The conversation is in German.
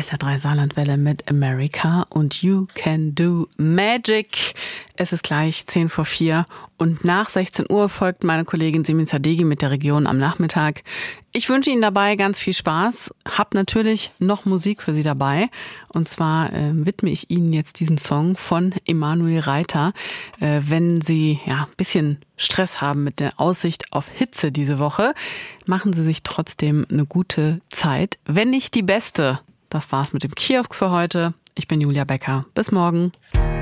SR3 Saarlandwelle mit America und You Can Do Magic. Es ist gleich 4:10 und nach 16 Uhr folgt meine Kollegin Simin Zadegi mit der Region am Nachmittag. Ich wünsche Ihnen dabei ganz viel Spaß. Hab natürlich noch Musik für Sie dabei. Und zwar widme ich Ihnen jetzt diesen Song von Emanuel Reiter. Wenn Sie ein bisschen Stress haben mit der Aussicht auf Hitze diese Woche, machen Sie sich trotzdem eine gute Zeit. Wenn nicht die beste. Das war's mit dem Kiosk für heute. Ich bin Julia Becker. Bis morgen.